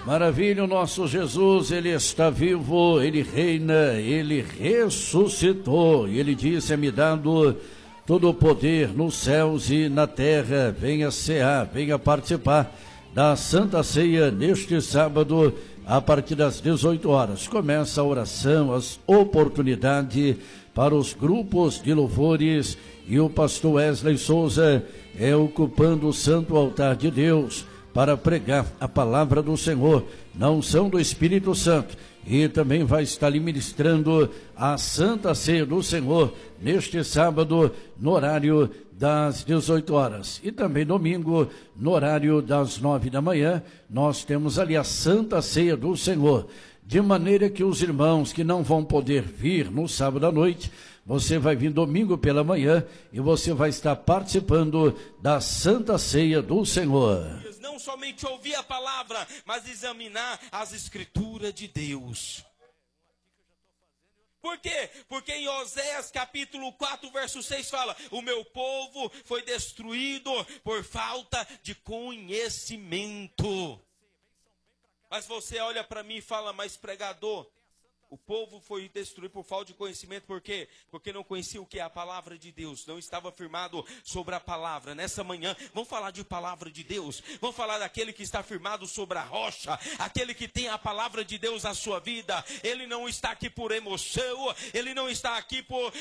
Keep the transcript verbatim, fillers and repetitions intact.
Maravilha, o nosso Jesus, ele está vivo, ele reina, ele ressuscitou. E ele disse: é-me dado todo o poder nos céus e na terra. Venha cear, venha participar da Santa Ceia neste sábado, a partir das dezoito horas. Começa a oração, as oportunidades para os grupos de louvores, e o pastor Wesley Souza é ocupando o santo altar de Deus para pregar a palavra do Senhor, na unção do Espírito Santo, e também vai estar lhe ministrando a Santa Ceia do Senhor neste sábado, no horário das dezoito horas, e também domingo, no horário das nove da manhã, nós temos ali a Santa Ceia do Senhor, de maneira que os irmãos que não vão poder vir no sábado à noite, você vai vir domingo pela manhã e você vai estar participando da Santa Ceia do Senhor. Não somente ouvir a palavra, mas examinar as escrituras de Deus. Por quê? Porque em Oséias capítulo quatro, verso seis fala: o meu povo foi destruído por falta de conhecimento. Mas você olha para mim e fala: mas pregador, o povo foi destruído por falta de conhecimento, por quê? Porque não conhecia o que é a palavra de Deus, não estava firmado sobre a palavra. Nessa manhã, vamos falar de palavra de Deus, vamos falar daquele que está firmado sobre a rocha, aquele que tem a palavra de Deus na sua vida. Ele não está aqui por emoção, ele não está aqui por